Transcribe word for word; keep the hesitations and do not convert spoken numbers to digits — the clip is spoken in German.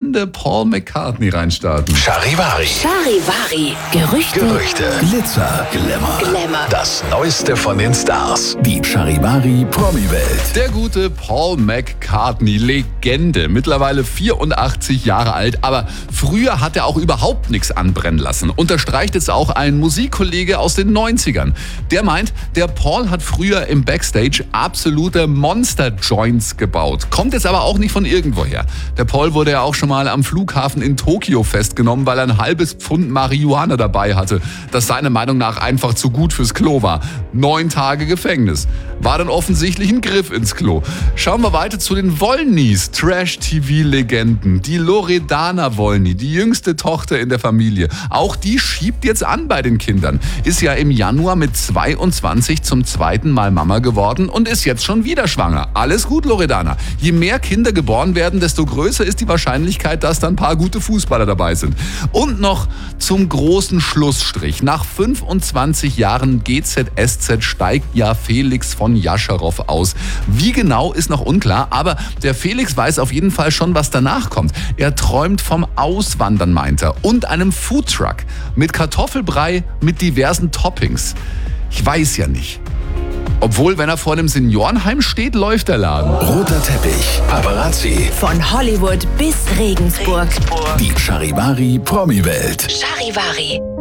Legende Paul McCartney reinstarten. Charivari. Charivari. Gerüchte. Gerüchte. Glitzer, Glamour. Glamour. Das Neueste von den Stars. Die Charivari Promi-Welt. Der gute Paul McCartney, Legende, mittlerweile vierundachtzig Jahre alt, aber früher hat er auch überhaupt nichts anbrennen lassen. Unterstreicht jetzt auch ein Musikkollege aus den neunzigern. Der meint, der Paul hat früher im Backstage absolute Monster-Joints gebaut. Kommt jetzt aber auch nicht von irgendwoher. Der Paul wurde ja auch schon mal am Flughafen in Tokio festgenommen, weil er ein halbes Pfund Marihuana dabei hatte, das seiner Meinung nach einfach zu gut fürs Klo war. Neun Tage Gefängnis. War dann offensichtlich ein Griff ins Klo. Schauen wir weiter zu den Wollnys, Trash-T V-Legenden. Die Loredana Wollny, die jüngste Tochter in der Familie. Auch die schiebt jetzt an bei den Kindern. Ist ja im Januar mit zweiundzwanzig zum zweiten Mal Mama geworden und ist jetzt schon wieder schwanger. Alles gut, Loredana. Je mehr Kinder geboren werden, desto größer ist die Wahrscheinlichkeit, dass da ein paar gute Fußballer dabei sind. Und noch zum großen Schlussstrich. Nach fünfundzwanzig Jahren G Z S Z steigt ja Felix von Jascharow aus. Wie genau ist noch unklar, aber der Felix weiß auf jeden Fall schon, was danach kommt. Er träumt vom Auswandern, meint er, und einem Foodtruck mit Kartoffelbrei mit diversen Toppings. Ich weiß ja nicht. Obwohl, wenn er vor einem Seniorenheim steht, läuft der Laden. Roter Teppich, Paparazzi. Von Hollywood bis Regensburg. Die Charivari Promi-Welt. Charivari.